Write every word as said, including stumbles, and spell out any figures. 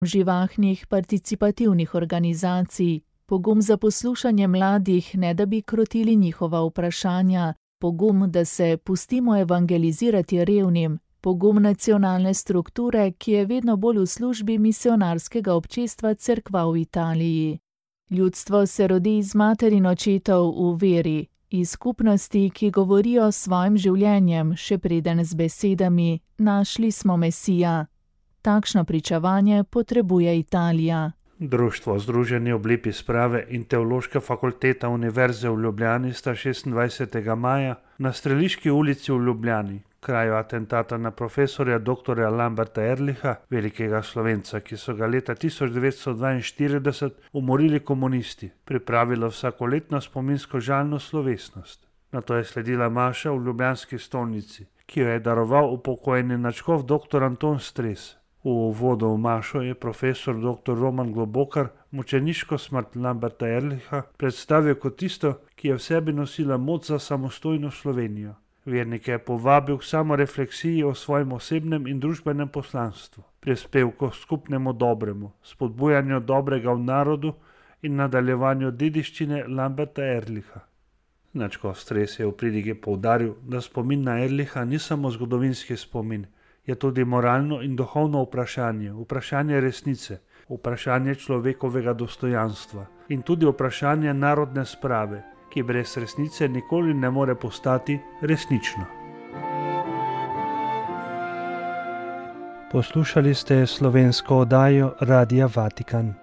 živahnih participativnih organizacij, pogum za poslušanje mladih, ne da bi krotili njihova vprašanja, pogum, da se pustimo evangelizirati revnim, pogum nacionalne strukture, ki je vedno bolj v službi misionarskega občestva cerkva v Italiji. Ljudstvo se rodi iz mater in očetov v veri, iz skupnosti, ki govorijo s svojim življenjem, še preden z besedami: našli smo Mesija. Takšno pričevanje potrebuje Italija. Društvo Združenje ob lepi sprave in Teološka fakulteta Univerze v Ljubljani sta šestindvajsetega maja na Streliški ulici v Ljubljani, kraju atentata na profesorja doktorja Lamberta Ehrlicha, velikega Slovenca, ki so ga leta tisoč devetsto dvainštirideset umorili komunisti, pripravila vsakoletno spominsko žalno slovesnost. Nato je sledila maša v ljubljanski stolnici, ki jo je daroval upokojeni nadškof doktor Anton Stres. V uvodu v mašo je profesor doktor Roman Globokar mučeniško smrt Lamberta Ehrlicha predstavil kot tisto, ki je v sebi nosila moč za samostojno Slovenijo. Vernike je povabil k samorefleksiji o svojem osebnem in družbenem poslanstvu, prispevku k skupnemu dobremu, spodbujanju dobrega v narodu in nadaljevanju dediščine Lamberta Ehrlicha. Nadškof Stres je v pridigi poudaril, da spomin na Ehrlicha ni samo zgodovinski spomin, je tudi moralno in duhovno vprašanje, vprašanje resnice, vprašanje človekovega dostojanstva in tudi vprašanje narodne sprave, ki brez resnice nikoli ne more postati resnično. Poslušali ste slovensko oddajo Radia Vatikan.